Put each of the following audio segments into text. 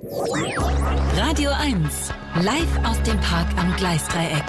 Radio 1, live aus dem Park am Gleisdreieck.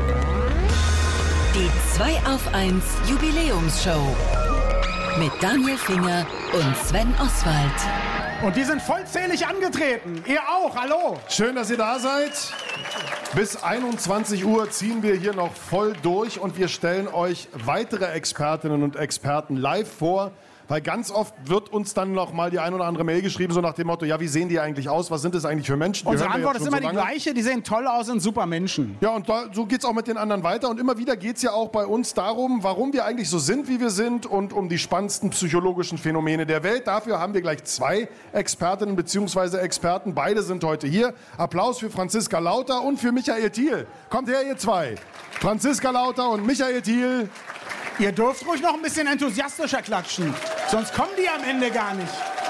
Die 2 auf 1 Jubiläumsshow mit Daniel Finger und Sven Oswald. Und die sind vollzählig angetreten. Ihr auch, hallo. Schön, dass ihr da seid. Bis 21 Uhr ziehen wir hier noch voll durch und wir stellen euch weitere Expertinnen und Experten live vor. Weil ganz oft wird uns dann noch mal die ein oder andere Mail geschrieben, so nach dem Motto, ja, wie sehen die eigentlich aus? Was sind das eigentlich für Menschen? Unsere Antwort ist immer die gleiche, die sehen toll aus, sind super Menschen. Ja, und so geht's auch mit den anderen weiter. Und immer wieder geht's ja auch bei uns darum, warum wir eigentlich so sind, wie wir sind und um die spannendsten psychologischen Phänomene der Welt. Dafür haben wir gleich 2 Expertinnen bzw. Experten. Beide sind heute hier. Applaus für Franziska Lauter und für Michael Thiel. Kommt her, ihr 2. Franziska Lauter und Michael Thiel. Ihr dürft ruhig noch ein bisschen enthusiastischer klatschen, sonst kommen die am Ende gar nicht.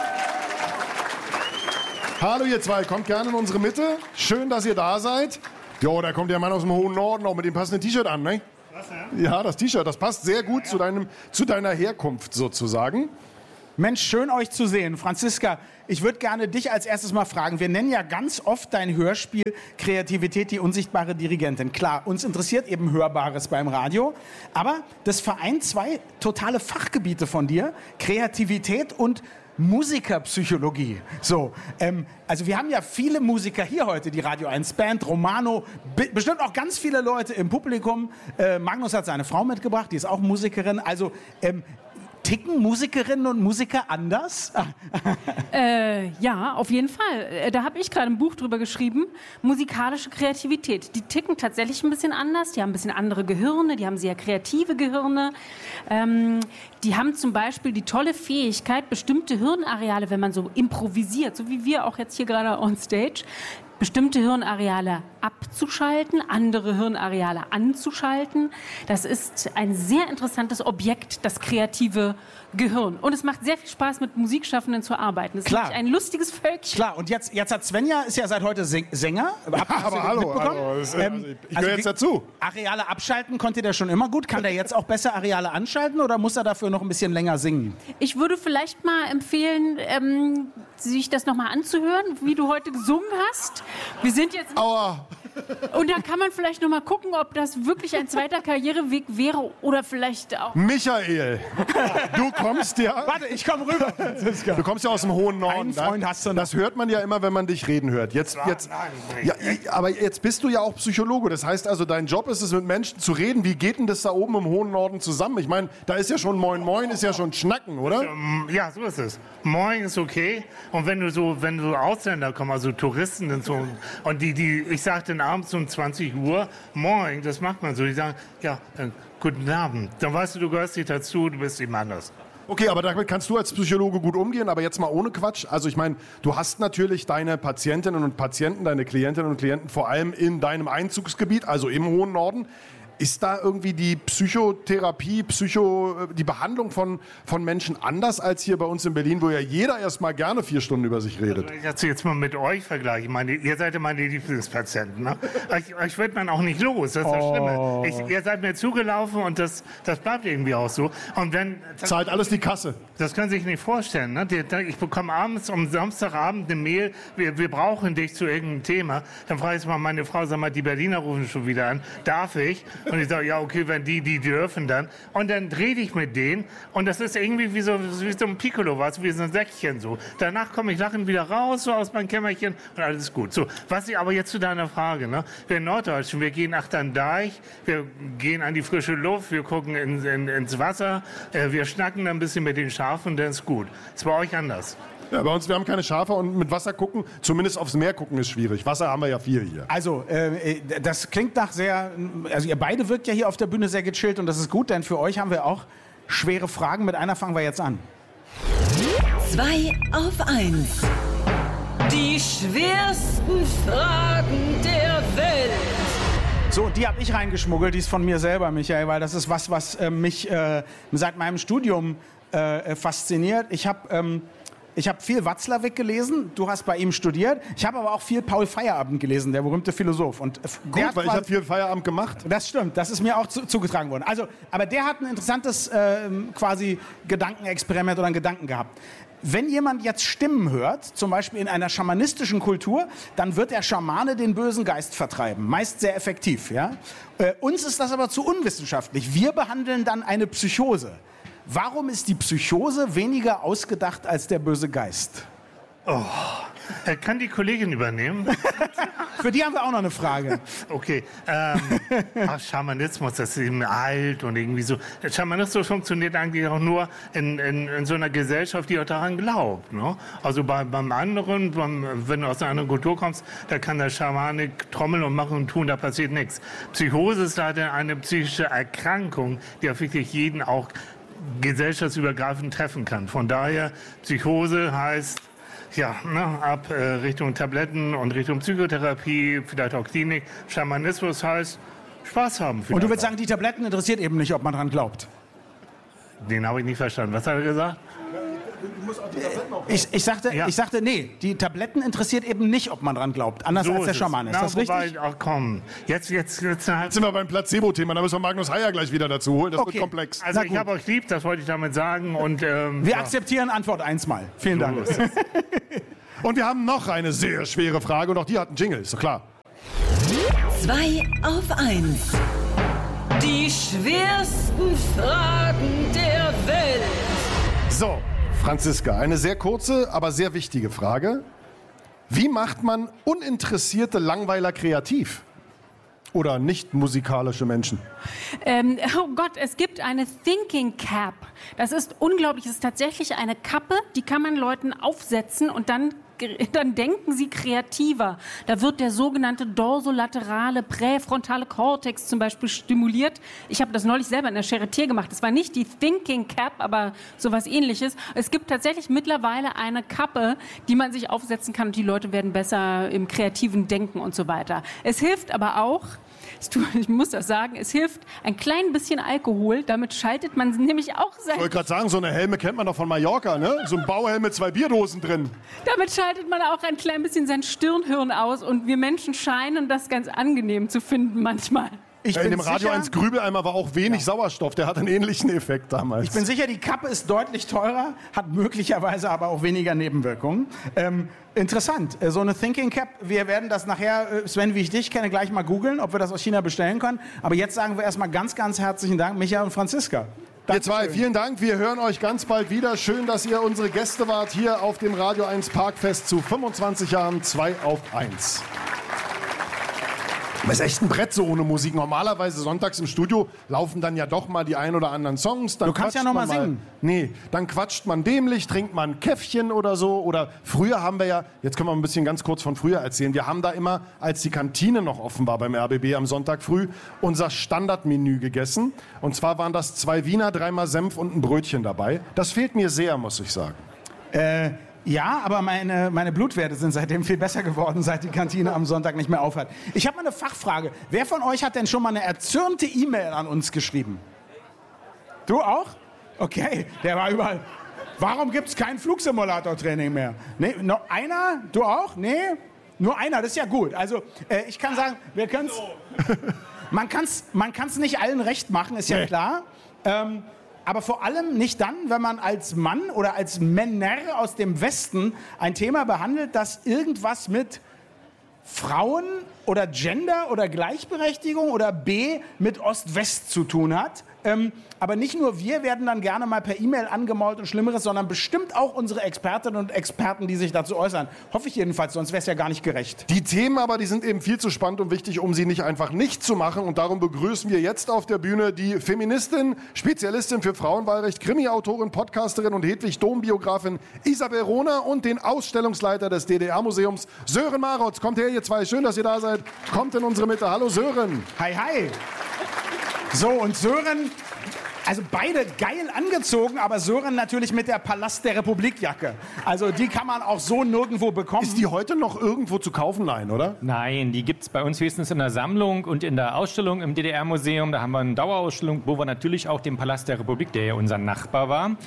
Hallo ihr 2, kommt gerne in unsere Mitte. Schön, dass ihr da seid. Jo, da kommt der Mann aus dem hohen Norden auch mit dem passenden T-Shirt an, ne? Was, ja, das T-Shirt, das passt sehr gut zu deiner Herkunft sozusagen. Mensch, schön euch zu sehen. Franziska, ich würde gerne dich als erstes mal fragen. Wir nennen ja ganz oft dein Hörspiel Kreativität, die unsichtbare Dirigentin. Klar, uns interessiert eben Hörbares beim Radio. Aber das vereint 2 totale Fachgebiete von dir. Kreativität und Musikerpsychologie. So, also wir haben ja viele Musiker hier heute, die Radio 1 Band, Romano, bestimmt auch ganz viele Leute im Publikum. Magnus hat seine Frau mitgebracht, die ist auch Musikerin. Also, ticken Musikerinnen und Musiker anders? Ja, auf jeden Fall. Da habe ich gerade ein Buch drüber geschrieben. Musikalische Kreativität. Die ticken tatsächlich ein bisschen anders. Die haben ein bisschen andere Gehirne. Die haben sehr kreative Gehirne. Die haben zum Beispiel die tolle Fähigkeit, bestimmte Hirnareale, wenn man so improvisiert, so wie wir auch jetzt hier gerade on stage, bestimmte Hirnareale abzuschalten, andere Hirnareale anzuschalten. Das ist ein sehr interessantes Objekt, das kreative Gehirn. Und es macht sehr viel Spaß, mit Musikschaffenden zu arbeiten. Es ist wirklich ein lustiges Völkchen. Klar, und jetzt hat Svenja, ist ja seit heute Sänger. Aber hallo, ich gehöre jetzt dazu. Areale abschalten konnte der schon immer gut. Kann der jetzt auch besser Areale anschalten oder muss er dafür noch ein bisschen länger singen? Ich würde vielleicht mal empfehlen, sich das nochmal anzuhören, wie du heute gesungen hast. Wir sind jetzt... Aua. Und dann kann man vielleicht noch mal gucken, ob das wirklich ein zweiter Karriereweg wäre oder vielleicht auch... Michael, du kommst ja... Warte, ich komme rüber. Du kommst ja aus dem hohen Norden. Einen Freund hast du noch. Das hört man ja immer, wenn man dich reden hört. Aber jetzt bist du ja auch Psychologe. Das heißt also, dein Job ist es, mit Menschen zu reden. Wie geht denn das da oben im hohen Norden zusammen? Ich meine, da ist ja schon Moin Moin, ist ja schon Schnacken, oder? Ja, so ist es. Moin ist okay. Und wenn du Ausländer kommen, also Touristen und so, und ich sag dann abends um 20 Uhr, Moin, das macht man so. Die sagen, ja, guten Abend. Dann weißt du gehörst nicht dazu, du bist eben anders. Okay, aber damit kannst du als Psychologe gut umgehen, aber jetzt mal ohne Quatsch. Also ich meine, du hast natürlich deine Patientinnen und Patienten, deine Klientinnen und Klienten vor allem in deinem Einzugsgebiet, also im hohen Norden. Ist da irgendwie die Psychotherapie, die Behandlung von Menschen anders als hier bei uns in Berlin, wo ja jeder erst mal gerne 4 Stunden über sich redet? Also ich das jetzt mal mit euch vergleiche. Ihr seid ja meine Lieblingspatienten. Ne? euch wird man auch nicht los, das ist das Schlimme. Ihr seid mir zugelaufen und das bleibt irgendwie auch so. Und zahlt alles die Kasse. Das können Sie sich nicht vorstellen. Ne? Ich bekomme abends um Samstagabend eine Mail, wir brauchen dich zu irgendeinem Thema. Dann frage ich mal meine Frau, sag mal, die Berliner rufen schon wieder an. Darf ich? Und ich sage, ja, okay, wenn die dürfen dann. Und dann rede ich mit denen und das ist irgendwie wie so ein Piccolo, wie so ein Säckchen so. Danach komme ich lachend wieder raus, so aus meinem Kämmerchen und alles gut. So, aber jetzt zu deiner Frage, ne? Wir in Norddeutschen, wir gehen an den Deich, wir gehen an die frische Luft, wir gucken ins Wasser, wir schnacken ein bisschen mit den Schafen und dann ist gut. Ist bei euch anders. Ja, bei uns, wir haben keine Schafe und mit Wasser gucken, zumindest aufs Meer gucken ist schwierig. Wasser haben wir ja viel hier. Also, das klingt nach also ihr beide wirkt ja hier auf der Bühne sehr gechillt und das ist gut, denn für euch haben wir auch schwere Fragen. Mit einer fangen wir jetzt an. 2 auf 1. Die schwersten Fragen der Welt. So, und die habe ich reingeschmuggelt, die ist von mir selber, Michael, weil das ist was mich seit meinem Studium fasziniert. Ich habe viel Watzlawick gelesen, du hast bei ihm studiert. Ich habe aber auch viel Paul Feyerabend gelesen, der berühmte Philosoph. Und gut, weil ich habe viel Feierabend gemacht. Das stimmt, das ist mir auch zugetragen worden. Also, aber der hat ein interessantes quasi Gedankenexperiment oder einen Gedanken gehabt. wenn jemand jetzt Stimmen hört, zum Beispiel in einer schamanistischen Kultur, dann wird der Schamane den bösen Geist vertreiben. Meist sehr effektiv. Ja? Uns ist das aber zu unwissenschaftlich. Wir behandeln dann eine Psychose. Warum ist die Psychose weniger ausgedacht als der böse Geist? Oh, kann die Kollegin übernehmen? Für die haben wir auch noch eine Frage. Okay. Schamanismus, das ist eben alt und irgendwie so. Der Schamanismus funktioniert eigentlich auch nur in so einer Gesellschaft, die auch daran glaubt. Ne? Also beim anderen, wenn du aus einer anderen Kultur kommst, da kann der Schamane trommeln und machen und tun, da passiert nichts. Psychose ist leider eine psychische Erkrankung, die auch wirklich jeden auch gesellschaftsübergreifend treffen kann. Von daher, Psychose heißt, ja, ab Richtung Tabletten und Richtung Psychotherapie, vielleicht auch Klinik. Schamanismus heißt Spaß haben. Und du würdest sagen, die Tabletten interessiert eben nicht, ob man dran glaubt. Den habe ich nicht verstanden. Was hat er gesagt? Ich sagte, nee, die Tabletten interessiert eben nicht, ob man dran glaubt. Anders So als der ist es. Schamane. Ist Na, das richtig? Ach komm, jetzt Jetzt sind wir beim Placebo-Thema, da müssen wir Magnus Heyer gleich wieder dazu holen. Das Okay. wird komplex. Also Na ich gut. habe euch lieb, das wollte ich damit sagen. Und, Wir akzeptieren Antwort 1 mal. Vielen Dank. Und wir haben noch eine sehr schwere Frage und auch die hat einen Jingle, ist doch klar. 2 auf 1. Die schwersten Fragen der Welt. So, Franziska, eine sehr kurze, aber sehr wichtige Frage. Wie macht man uninteressierte Langweiler kreativ? Oder nicht musikalische Menschen? Oh Gott, es gibt eine Thinking Cap. Das ist unglaublich. Das ist tatsächlich eine Kappe, die kann man Leuten aufsetzen und dann denken sie kreativer. Da wird der sogenannte dorsolaterale präfrontale Kortex zum Beispiel stimuliert. Ich habe das neulich selber in der Charité gemacht. Das war nicht die Thinking Cap, aber sowas Ähnliches. Es gibt tatsächlich mittlerweile eine Kappe, die man sich aufsetzen kann und die Leute werden besser im kreativen Denken und so weiter. Es hilft aber auch, ich muss das sagen, es hilft ein klein bisschen Alkohol. Damit schaltet man nämlich auch Ich sein... wollte gerade sagen, so eine Helme kennt man doch von Mallorca, ne? So ein Bauhelm mit 2 Bierdosen drin. Damit schaltet man auch ein klein bisschen sein Stirnhirn aus und wir Menschen scheinen das ganz angenehm zu finden manchmal. Ich In bin dem Radio sicher- 1 Grübeleimer war auch wenig Sauerstoff, der hat einen ähnlichen Effekt damals. Ich bin sicher, die Kappe ist deutlich teurer, hat möglicherweise aber auch weniger Nebenwirkungen. Interessant, so eine Thinking Cap, wir werden das nachher, Sven, wie ich dich kenne, gleich mal googeln, ob wir das aus China bestellen können. Aber jetzt sagen wir erstmal ganz, ganz herzlichen Dank, Micha und Franziska. Ihr zwei, vielen Dank. Wir hören euch ganz bald wieder. Schön, dass ihr unsere Gäste wart hier auf dem Radio 1 Parkfest zu 25 Jahren 2 auf 1. Das ist echt ein Brett so ohne Musik. Normalerweise sonntags im Studio laufen dann ja doch mal die ein oder anderen Songs. Dann Du kannst ja quatscht noch mal man singen. Nee, dann quatscht man dämlich, trinkt man ein Käffchen oder so. Oder früher haben wir ja, jetzt können wir ein bisschen ganz kurz von früher erzählen. Wir haben da immer, als die Kantine noch offen war beim RBB am Sonntag früh, unser Standardmenü gegessen. Und zwar waren das 2 Wiener, 3-mal Senf und ein Brötchen dabei. Das fehlt mir sehr, muss ich sagen. Ja, aber meine Blutwerte sind seitdem viel besser geworden, seit die Kantine am Sonntag nicht mehr aufhat. Ich habe mal eine Fachfrage. Wer von euch hat denn schon mal eine erzürnte E-Mail an uns geschrieben? Du auch? Okay, der war überall. Warum gibt es kein Flugsimulator-Training mehr? Nee, noch einer? Du auch? Nee? Nur einer, das ist ja gut. Also ich kann sagen, wir können es... Man kann's nicht allen recht machen, ist ja klar. Aber vor allem nicht dann, wenn man als Mann oder als Männer aus dem Westen ein Thema behandelt, das irgendwas mit Frauen oder Gender oder Gleichberechtigung oder B mit Ost-West zu tun hat. Aber nicht nur wir werden dann gerne mal per E-Mail angemault und Schlimmeres, sondern bestimmt auch unsere Expertinnen und Experten, die sich dazu äußern. Hoffe ich jedenfalls, sonst wäre es ja gar nicht gerecht. Die Themen aber, die sind eben viel zu spannend und wichtig, um sie nicht einfach nicht zu machen. Und darum begrüßen wir jetzt auf der Bühne die Feministin, Spezialistin für Frauenwahlrecht, Krimi-Autorin, Podcasterin und Hedwig-Dom-Biografin Isabel Rohner und den Ausstellungsleiter des DDR-Museums, Sören Marotz. Kommt her, ihr zwei. Schön, dass ihr da seid. Kommt in unsere Mitte. Hallo, Sören. Hi, hi. So, und Sören, also beide geil angezogen, aber Sören natürlich mit der Palast der Republik-Jacke. Also die kann man auch so nirgendwo bekommen. Ist die heute noch irgendwo zu kaufen? Nein, oder? Nein, die gibt es bei uns höchstens in der Sammlung und in der Ausstellung im DDR-Museum. Da haben wir eine Dauerausstellung, wo wir natürlich auch den Palast der Republik, der ja unser Nachbar war,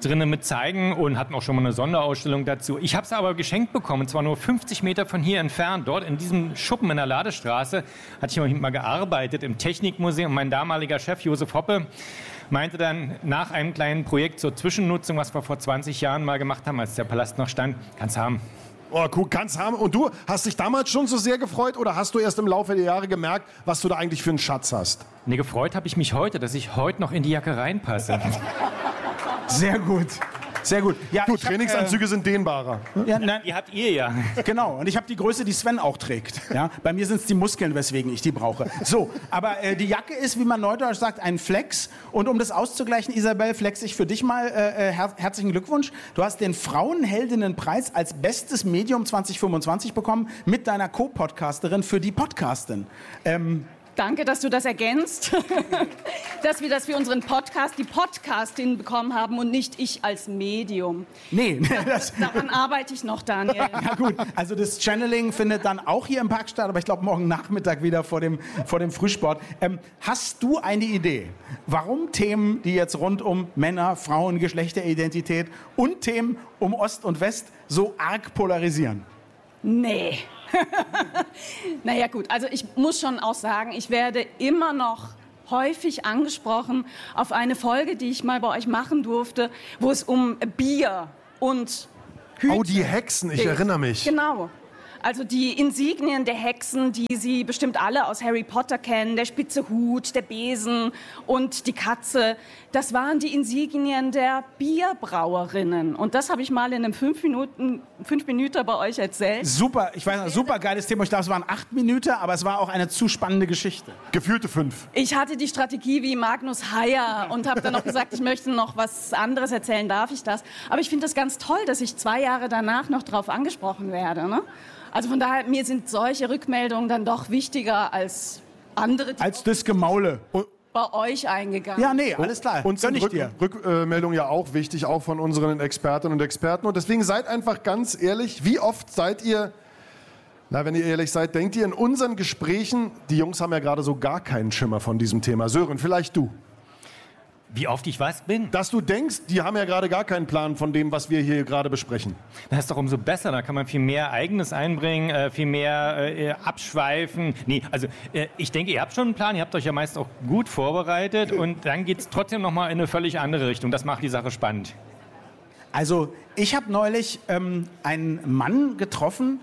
drinnen mit zeigen und hatten auch schon mal eine Sonderausstellung dazu. Ich habe es aber geschenkt bekommen, und zwar nur 50 Meter von hier entfernt. Dort in diesem Schuppen in der Ladestraße hatte ich noch mal gearbeitet im Technikmuseum. Mein damaliger Chef Josef Hoppe meinte dann nach einem kleinen Projekt zur Zwischennutzung, was wir vor 20 Jahren mal gemacht haben, als der Palast noch stand, kannst haben. Oh, cool, kannst haben. Und du, hast dich damals schon so sehr gefreut oder hast du erst im Laufe der Jahre gemerkt, was du da eigentlich für einen Schatz hast? Nee, gefreut habe ich mich heute, dass ich heute noch in die Jacke reinpasse. Sehr gut. Sehr gut. Ja, Du, Trainingsanzüge sind dehnbarer. Ja, nein, Die habt ihr ja. genau. Und ich habe die Größe, die Sven auch trägt. Ja? Bei mir sind es die Muskeln, weswegen ich die brauche. So, aber die Jacke ist, wie man neudeutsch sagt, ein Flex. Und um das auszugleichen, Isabel, flex ich für dich mal herzlichen Glückwunsch. Du hast den Frauenheldinnenpreis als bestes Medium 2025 bekommen mit deiner Co-Podcasterin für die Podcastin. Danke, dass du das ergänzt, dass wir das für unseren Podcast, die Podcastin bekommen haben und nicht ich als Medium. Nee, Daran arbeite ich noch, Daniel. Ja gut, also das Channeling findet dann auch hier im Park statt, aber ich glaube morgen Nachmittag wieder vor dem Frühsport. Hast du eine Idee, warum Themen, die jetzt rund um Männer, Frauen, Geschlechteridentität und Themen um Ost und West so arg polarisieren? Nee. Naja gut, also ich muss schon auch sagen, ich werde immer noch häufig angesprochen auf eine Folge, die ich mal bei euch machen durfte, wo es um Bier und Hüte Oh, die Hexen, ich erinnere mich. Genau. Also die Insignien der Hexen, die Sie bestimmt alle aus Harry Potter kennen, der spitze Hut, der Besen und die Katze, das waren die Insignien der Bierbrauerinnen. Und das habe ich mal in einem 5 Minuten bei euch erzählt. Super, ich weiß nicht, super geiles Thema. Ich glaube, es waren 8 Minuten, aber es war auch eine zu spannende Geschichte. Gefühlte 5. Ich hatte die Strategie wie Magnus Heyer und habe dann noch gesagt, ich möchte noch was anderes erzählen, darf ich das? Aber ich finde das ganz toll, dass ich 2 Jahre danach noch drauf angesprochen werde, ne? Also von daher, mir sind solche Rückmeldungen dann doch wichtiger als andere, die Als das Gemaule. bei euch eingegangen. Ja, nee, alles klar. Und sind Gönn ich dir. Rückmeldungen ja auch wichtig, auch von unseren Expertinnen und Experten. Und deswegen seid einfach ganz ehrlich, wie oft seid ihr, wenn ihr ehrlich seid, denkt ihr in unseren Gesprächen, die Jungs haben ja gerade so gar keinen Schimmer von diesem Thema. Sören, vielleicht du. Wie oft ich was bin? Dass du denkst, die haben ja gerade gar keinen Plan von dem, was wir hier gerade besprechen. Das ist doch umso besser, da kann man viel mehr Eigenes einbringen, viel mehr abschweifen. Nee, also ich denke, ihr habt schon einen Plan, ihr habt euch ja meist auch gut vorbereitet und dann geht es trotzdem nochmal in eine völlig andere Richtung. Das macht die Sache spannend. Also ich habe neulich einen Mann getroffen,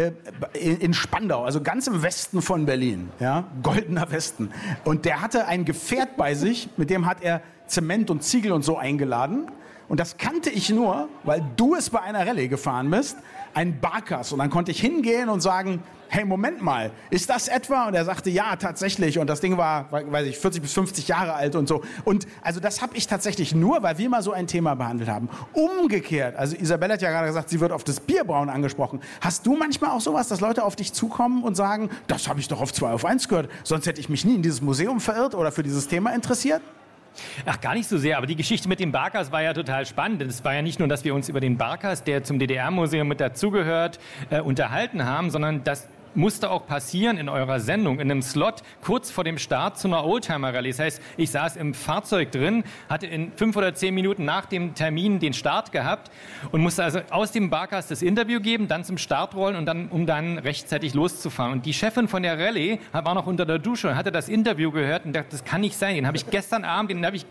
in Spandau, also ganz im Westen von Berlin, ja, goldener Westen. Und der hatte ein Gefährt bei sich, mit dem hat er Zement und Ziegel und so eingeladen. Und das kannte ich nur, weil du es bei einer Rallye gefahren bist, ein Barkas. Und dann konnte ich hingehen und sagen, hey, Moment mal, ist das etwa? Und er sagte, ja, tatsächlich. Und das Ding war, weiß ich, 40 bis 50 Jahre alt und so. Und also das habe ich tatsächlich nur, weil wir mal so ein Thema behandelt haben. Umgekehrt, also Isabel hat ja gerade gesagt, sie wird auf das Bierbrauen angesprochen. Hast du manchmal auch sowas, dass Leute auf dich zukommen und sagen, das habe ich doch auf 2 auf 1 gehört, sonst hätte ich mich nie in dieses Museum verirrt oder für dieses Thema interessiert? Ach, gar nicht so sehr, aber die Geschichte mit dem Barkas war ja total spannend. Es war ja nicht nur, dass wir uns über den Barkas, der zum DDR-Museum mit dazugehört, unterhalten haben, sondern das musste auch passieren in eurer Sendung, in einem Slot kurz vor dem Start zu einer Oldtimer-Rallye. Das heißt, ich saß im Fahrzeug drin, hatte in 5 oder 10 Minuten nach dem Termin den Start gehabt und musste also aus dem Barkas das Interview geben, dann zum Start rollen und dann, um dann rechtzeitig loszufahren. Und die Chefin von der Rallye war noch unter der Dusche und hatte das Interview gehört und dachte, das kann nicht sein. Den habe ich gestern Abend,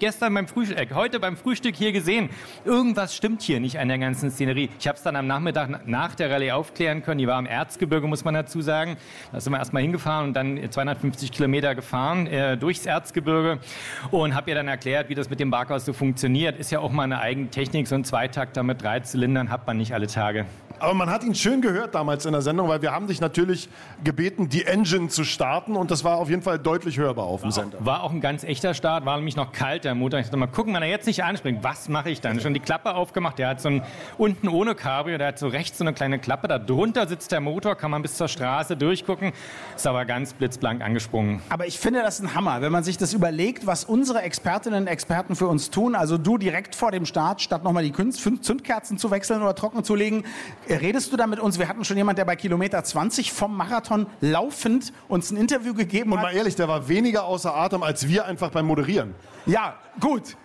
heute beim Frühstück hier gesehen. Irgendwas stimmt hier nicht an der ganzen Szenerie. Ich habe es dann am Nachmittag nach der Rallye aufklären können. Die war im Erzgebirge, muss man dazu sagen. Da sind wir erst mal hingefahren und dann 250 Kilometer gefahren durchs Erzgebirge und habe ihr dann erklärt, wie das mit dem Barkas so funktioniert. Ist ja auch mal eine eigene Technik, so ein Zweitakter mit 3 Zylindern hat man nicht alle Tage. Aber man hat ihn schön gehört damals in der Sendung, weil wir haben dich natürlich gebeten, die Engine zu starten und das war auf jeden Fall deutlich hörbar auf dem Sender. War auch ein ganz echter Start, war nämlich noch kalt, der Motor. Ich dachte mal, gucken, wenn er jetzt nicht anspringt, was mache ich dann? Schon die Klappe aufgemacht, der hat so ein, unten ohne Cabrio, der hat so rechts so eine kleine Klappe, da drunter sitzt der Motor, kann man bis zur Straße durchgucken, ist aber ganz blitzblank angesprungen. Aber ich finde das ein Hammer, wenn man sich das überlegt, was unsere Expertinnen und Experten für uns tun, also du direkt vor dem Start, statt nochmal die Zündkerzen zu wechseln oder trocken zu legen, redest du da mit uns? Wir hatten schon jemanden, der bei Kilometer 20 vom Marathon laufend uns ein Interview gegeben hat. Und mal ehrlich, der war weniger außer Atem als wir einfach beim Moderieren. Ja, gut.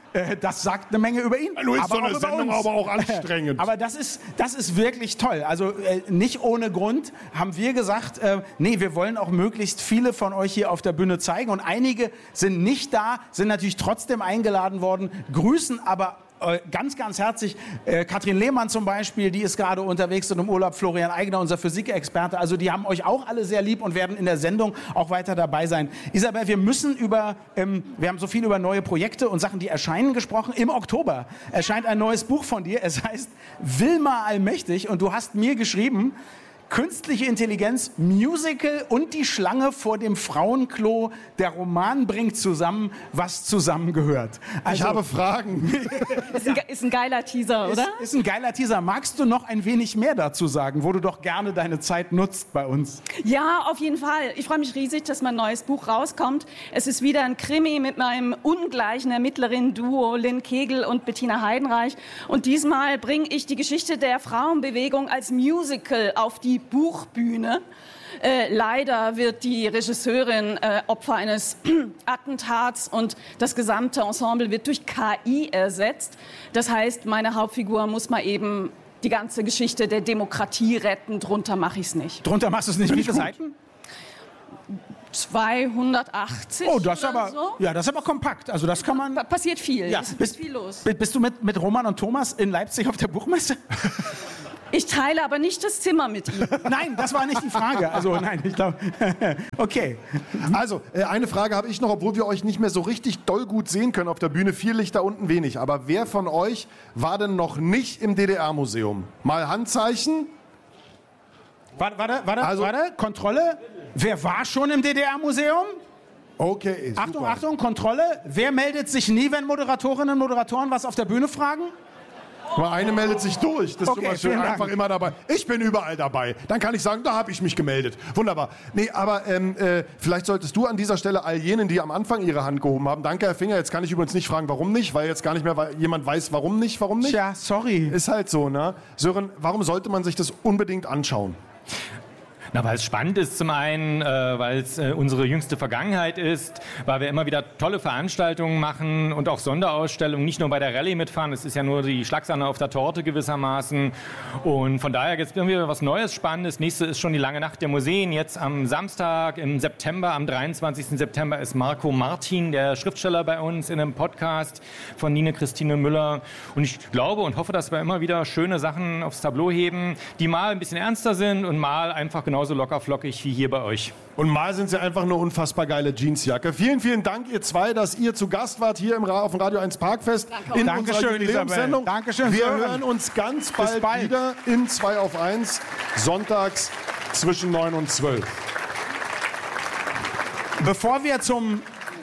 Das sagt eine Menge über ihn. Nur ist aber so eine auch über Sendung uns. aber auch anstrengend. Aber das ist wirklich toll. Also nicht ohne Grund haben wir gesagt, nee, wir wollen auch möglichst viele von euch hier auf der Bühne zeigen. Und einige sind nicht da, sind natürlich trotzdem eingeladen worden, grüßen aber ganz, ganz herzlich Katrin Lehmann zum Beispiel, die ist gerade unterwegs und im Urlaub, Florian Eigner, unser Physikexperte. Also die haben euch auch alle sehr lieb und werden in der Sendung auch weiter dabei sein. Isabel, wir haben so viel über neue Projekte und Sachen, die erscheinen, gesprochen. Im Oktober erscheint ein neues Buch von dir. Es heißt Wilma Allmächtig und du hast mir geschrieben, Künstliche Intelligenz, Musical und die Schlange vor dem Frauenklo. Der Roman bringt zusammen, was zusammengehört. Also, ich habe Fragen. Ist ein geiler Teaser, oder? Ist ein geiler Teaser. Magst du noch ein wenig mehr dazu sagen, wo du doch gerne deine Zeit nutzt bei uns? Ja, auf jeden Fall. Ich freue mich riesig, dass mein neues Buch rauskommt. Es ist wieder ein Krimi mit meinem ungleichen Ermittlerinnen-Duo Lynn Kegel und Bettina Heidenreich. Und diesmal bringe ich die Geschichte der Frauenbewegung als Musical auf die Buchbühne. Leider wird die Regisseurin Opfer eines Attentats und das gesamte Ensemble wird durch KI ersetzt. Das heißt, meine Hauptfigur muss mal eben die ganze Geschichte der Demokratie retten. Drunter mache ich es nicht. Drunter machst du es nicht. Wie viele Seiten? 280 Oh, das ist oder aber, so. ja, das ist aber kompakt. Also das kann man. Passiert viel. Ja, ist viel los. Bist du mit Roman und Thomas in Leipzig auf der Buchmesse? Ich teile aber nicht das Zimmer mit ihm. Nein, das war nicht die Frage. Also nein, ich glaube. Okay. Also, eine Frage habe ich noch, obwohl wir euch nicht mehr so richtig doll gut sehen können auf der Bühne. Viel Licht da unten, wenig. Aber wer von euch war denn noch nicht im DDR-Museum? Mal Handzeichen. Warte, Kontrolle. Wer war schon im DDR-Museum? Okay, Achtung, super. Achtung, Kontrolle. Wer meldet sich nie, wenn Moderatorinnen und Moderatoren was auf der Bühne fragen? Mal eine meldet sich durch. Das ist Okay, schon mal schön. vielen Dank. Einfach immer dabei. Ich bin überall dabei. Dann kann ich sagen, da habe ich mich gemeldet. Wunderbar. Nee, aber vielleicht solltest du an dieser Stelle all jenen, die am Anfang ihre Hand gehoben haben. Danke, Herr Finger. Jetzt kann ich übrigens nicht fragen, warum nicht, weil jetzt gar nicht mehr jemand weiß, warum nicht. Tja, sorry. Ist halt so, ne? Sören, warum sollte man sich das unbedingt anschauen? Na, weil es spannend ist zum einen, weil es unsere jüngste Vergangenheit ist, weil wir immer wieder tolle Veranstaltungen machen und auch Sonderausstellungen, nicht nur bei der Rallye mitfahren, es ist ja nur die Schlagsahne auf der Torte gewissermaßen und von daher gibt es irgendwie was Neues, Spannendes. Nächste ist schon die lange Nacht der Museen, jetzt am Samstag im September, am 23. September ist Marco Martin, der Schriftsteller bei uns in einem Podcast von Nine Christine Müller und ich glaube und hoffe, dass wir immer wieder schöne Sachen aufs Tableau heben, die mal ein bisschen ernster sind und mal einfach genauso locker flockig wie hier bei euch. Und mal sind sie einfach eine unfassbar geile Jeansjacke. Vielen, vielen Dank, ihr zwei, dass ihr zu Gast wart hier auf dem Radio 1 Parkfest. Danke. In Dankeschön, unserer Jubiläumssendung. Isabel. Dankeschön, Wir Sören. hören uns ganz bald, bald. wieder in 2 auf 1, sonntags zwischen 9 und 12. Bevor wir zum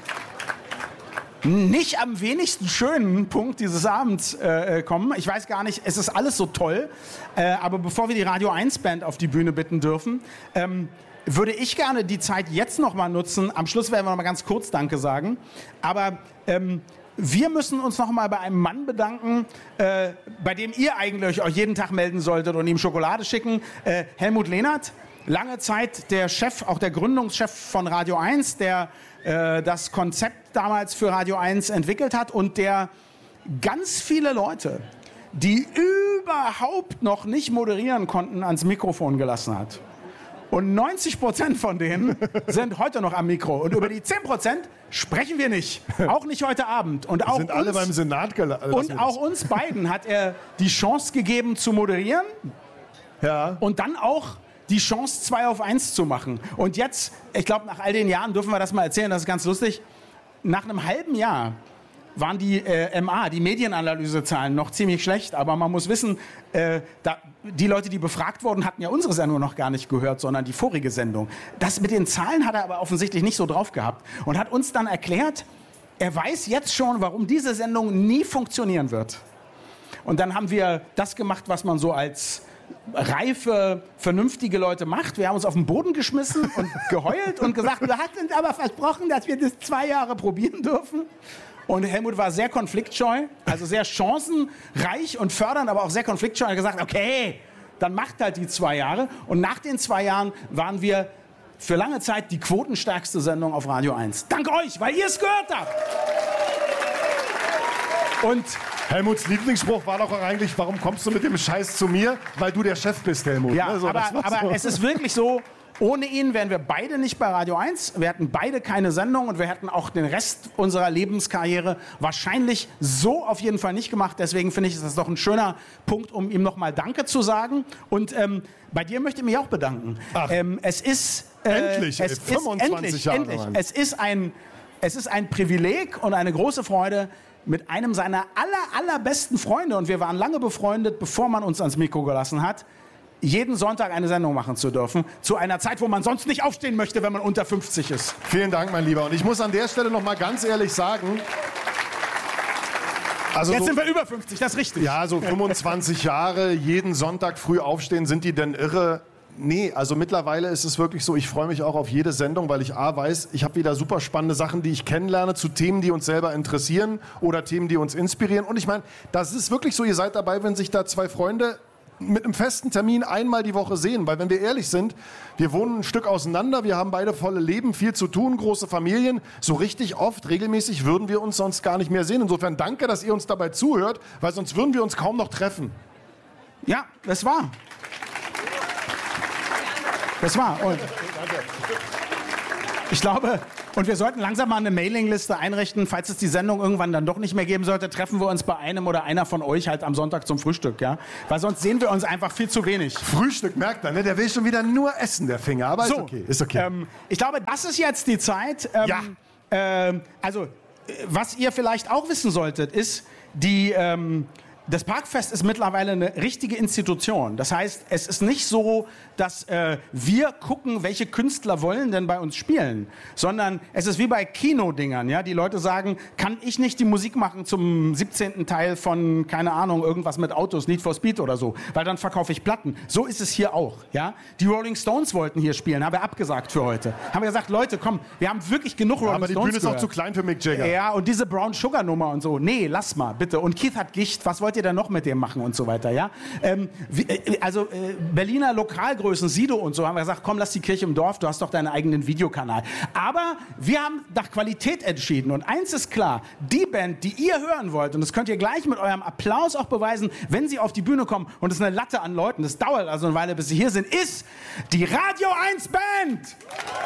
nicht am wenigsten schönen Punkt dieses Abends kommen, ich weiß gar nicht, es ist alles so toll, aber bevor wir die Radio 1 Band auf die Bühne bitten dürfen, würde ich gerne die Zeit jetzt noch mal nutzen. Am Schluss werden wir noch mal ganz kurz Danke sagen, aber wir müssen uns noch mal bei einem Mann bedanken, bei dem ihr eigentlich euch jeden Tag melden solltet und ihm Schokolade schicken. Helmut Lehnert, lange Zeit der Chef, auch der Gründungschef von Radio 1, der das Konzept damals für Radio 1 entwickelt hat und der ganz viele Leute, die überhaupt noch nicht moderieren konnten, ans Mikrofon gelassen hat. Und 90% von denen sind heute noch am Mikro. Und über die 10% sprechen wir nicht. Auch nicht heute Abend. Und auch Sind alle beim Senat gelassen. und auch uns beiden hat er die Chance gegeben zu moderieren. Ja. Und dann auch die Chance 2 auf 1 zu machen. Und jetzt, ich glaube, nach all den Jahren dürfen wir das mal erzählen, das ist ganz lustig. Nach einem halben Jahr waren die die Medienanalysezahlen noch ziemlich schlecht. Aber man muss wissen, die Leute, die befragt wurden, hatten ja unsere Sendung noch gar nicht gehört, sondern die vorige Sendung. Das mit den Zahlen hat er aber offensichtlich nicht so drauf gehabt. Und hat uns dann erklärt, er weiß jetzt schon, warum diese Sendung nie funktionieren wird. Und dann haben wir das gemacht, was man so als reife, vernünftige Leute macht. Wir haben uns auf den Boden geschmissen und geheult und gesagt, wir hatten uns aber versprochen, dass wir das 2 Jahre probieren dürfen. Und Helmut war sehr konfliktscheu, also sehr chancenreich und fördernd, aber auch sehr konfliktscheu. Er hat gesagt, okay, dann macht halt die 2 Jahre. Und nach den 2 Jahren waren wir für lange Zeit die quotenstärkste Sendung auf Radio 1. Dank euch, weil ihr es gehört habt. Und Helmuts Lieblingsspruch war doch eigentlich, warum kommst du mit dem Scheiß zu mir? Weil du der Chef bist, Helmut. ja, Ne, so, aber so. es ist wirklich so, ohne ihn wären wir beide nicht bei Radio 1. Wir hätten beide keine Sendung und wir hätten auch den Rest unserer Lebenskarriere wahrscheinlich so auf jeden Fall nicht gemacht. Deswegen finde ich, ist das doch ein schöner Punkt, um ihm nochmal Danke zu sagen. Und bei dir möchte ich mich auch bedanken. Es ist... Endlich, es 25 ist, Jahre. endlich. Es ist ein Privileg und eine große Freude, mit einem seiner allerbesten Freunde, und wir waren lange befreundet, bevor man uns ans Mikro gelassen hat, jeden Sonntag eine Sendung machen zu dürfen, zu einer Zeit, wo man sonst nicht aufstehen möchte, wenn man unter 50 ist. Vielen Dank, mein Lieber. Und ich muss an der Stelle noch mal ganz ehrlich sagen, also Jetzt sind wir über 50, das ist richtig. Ja, so 25 Jahre, jeden Sonntag früh aufstehen, sind die denn irre? Nee, also mittlerweile ist es wirklich so, ich freue mich auch auf jede Sendung, weil ich weiß, ich habe wieder super spannende Sachen, die ich kennenlerne zu Themen, die uns selber interessieren oder Themen, die uns inspirieren. Und ich meine, das ist wirklich so, ihr seid dabei, wenn sich da zwei Freunde mit einem festen Termin einmal die Woche sehen, weil wenn wir ehrlich sind, wir wohnen ein Stück auseinander, wir haben beide volle Leben, viel zu tun, große Familien, so richtig oft, regelmäßig würden wir uns sonst gar nicht mehr sehen. Insofern danke, dass ihr uns dabei zuhört, weil sonst würden wir uns kaum noch treffen. Ja, das war. Und ich glaube, und wir sollten langsam mal eine Mailingliste einrichten, falls es die Sendung irgendwann dann doch nicht mehr geben sollte, treffen wir uns bei einem oder einer von euch halt am Sonntag zum Frühstück, ja? Weil sonst sehen wir uns einfach viel zu wenig. Frühstück, merkt er, ne? Der will schon wieder nur essen, der Finger, aber So, ist okay. Ich glaube, das ist jetzt die Zeit. Was ihr vielleicht auch wissen solltet, ist, das Parkfest ist mittlerweile eine richtige Institution. Das heißt, es ist nicht so, dass wir gucken, welche Künstler wollen denn bei uns spielen, sondern es ist wie bei Kinodingern. Ja? Die Leute sagen, kann ich nicht die Musik machen zum 17. Teil von, keine Ahnung, irgendwas mit Autos, Need for Speed oder so, weil dann verkaufe ich Platten. So ist es hier auch. Ja? Die Rolling Stones wollten hier spielen, haben wir abgesagt für heute. Haben wir gesagt, Leute, komm, wir haben wirklich genug Rolling aber die Stones Bühne ist auch gehört. zu klein für Mick Jagger. Ja, und diese Brown Sugar Nummer und so. Nee, lass mal, bitte. Und Keith hat Gicht, was wollt ihr denn noch mit dem machen und so weiter, ja? Berliner Lokalgrößen, Sido und so, haben wir gesagt, komm, lass die Kirche im Dorf, du hast doch deinen eigenen Videokanal. Aber wir haben nach Qualität entschieden. Und eins ist klar, die Band, die ihr hören wollt, und das könnt ihr gleich mit eurem Applaus auch beweisen, wenn sie auf die Bühne kommen, und es ist eine Latte an Leuten, das dauert also eine Weile, bis sie hier sind, ist die Radio 1 Band!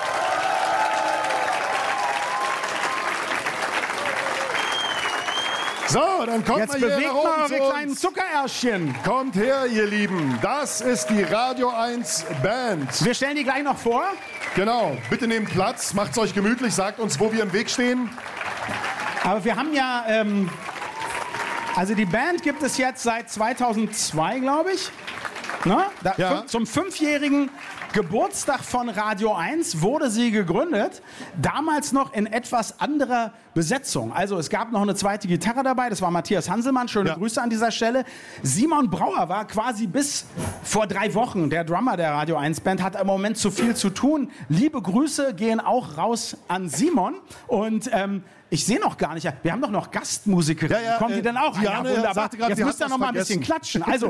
So, dann kommt Jetzt mal hier bewegt nach oben mal zu eure uns. kleinen Zuckerärschchen. Kommt her, ihr Lieben. Das ist die Radio 1 Band. Wir stellen die gleich noch vor. Genau. Bitte nehmt Platz, macht's euch gemütlich, sagt uns, wo wir im Weg stehen. Aber wir haben ja, also die Band gibt es jetzt seit 2002, glaube ich. Ne? Ja. Zum 5-jährigen Geburtstag von Radio 1 wurde sie gegründet. Damals noch in etwas anderer Besetzung. Also es gab noch eine zweite Gitarre dabei, das war Matthias Hanselmann. Schöne Grüße an dieser Stelle. Simon Brauer war quasi bis vor 3 Wochen der Drummer der Radio 1 Band, hat im Moment zu viel zu tun. Liebe Grüße gehen auch raus an Simon. Und ich sehe noch gar nicht, wir haben doch noch Gastmusikerinnen. Ja, Kommen die denn auch? Diane wunderbar. sagte gerade, Jetzt sie müsst ihr hat noch was mal ein bisschen vergessen. klatschen. Also,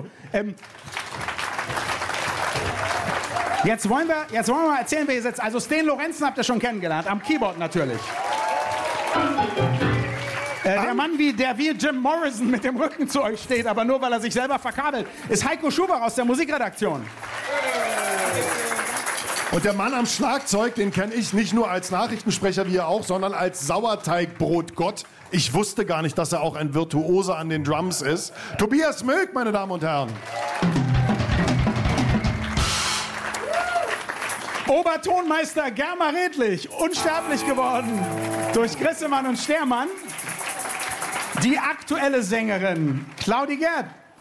Jetzt wollen wir mal erzählen, wer hier sitzt. Also Sten Lorenzen habt ihr schon kennengelernt, am Keyboard natürlich. Der Mann, der wie Jim Morrison mit dem Rücken zu euch steht, aber nur, weil er sich selber verkabelt, ist Heiko Schubach aus der Musikredaktion. Und der Mann am Schlagzeug, den kenne ich nicht nur als Nachrichtensprecher wie ihr auch, sondern als Sauerteigbrotgott. Ich wusste gar nicht, dass er auch ein Virtuose an den Drums ist. Tobias Milk, meine Damen und Herren. Obertonmeister Germa Redlich, unsterblich geworden durch Grissemann und Stermann. Die aktuelle Sängerin Claudi Gerd.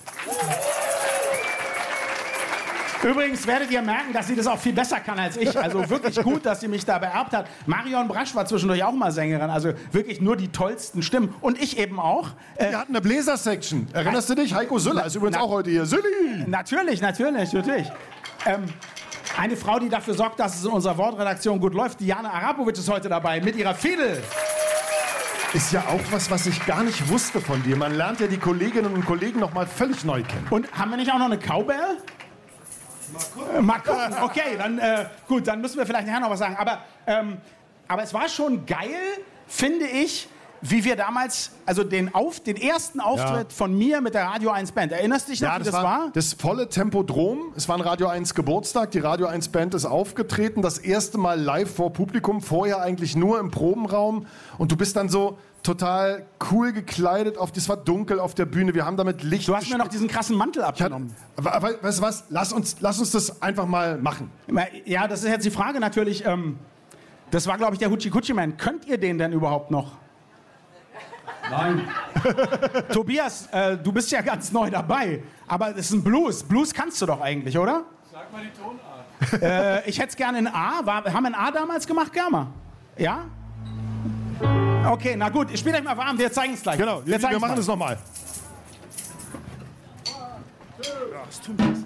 Übrigens werdet ihr merken, dass sie das auch viel besser kann als ich. Also wirklich gut, dass sie mich da beerbt hat. Marion Brasch war zwischendurch auch mal Sängerin. Also wirklich nur die tollsten Stimmen. Und ich eben auch. Wir hatten eine Bläser-Section. Erinnerst du dich? Heiko Süller ist übrigens auch heute hier. Sülli! Natürlich. Eine Frau, die dafür sorgt, dass es in unserer Wortredaktion gut läuft. Diana Arapovic ist heute dabei mit ihrer Fiedel. Ist ja auch was ich gar nicht wusste von dir. Man lernt ja die Kolleginnen und Kollegen noch mal völlig neu kennen. Und haben wir nicht auch noch eine Cowbell? Mal gucken. Okay, dann gut, dann müssen wir vielleicht nachher noch was sagen. Aber es war schon geil, finde ich, wie wir damals, also den ersten Auftritt von mir mit der Radio 1 Band. Erinnerst du dich noch, wie das war? Das volle Tempodrom. Es war ein Radio 1 Geburtstag. Die Radio 1 Band ist aufgetreten. Das erste Mal live vor Publikum. Vorher eigentlich nur im Probenraum. Und du bist dann so total cool gekleidet. Das war dunkel auf der Bühne. Wir haben damit Licht. Du hast mir noch diesen krassen Mantel abgenommen. Weißt du was? Lass uns das einfach mal machen. Ja, das ist jetzt die Frage natürlich. Das war, glaube ich, der Hoochie Coochie Man. Könnt ihr den denn überhaupt noch? Nein. Tobias, du bist ja ganz neu dabei, aber das ist ein Blues. Blues kannst du doch eigentlich, oder? Sag mal die Tonart. Ich hätte es gerne in A. Haben wir ein A damals gemacht, Germa? Ja? Okay, na gut, spielt euch mal warm, wir zeigen es gleich. Genau, wir machen es nochmal. Ja, es tut mir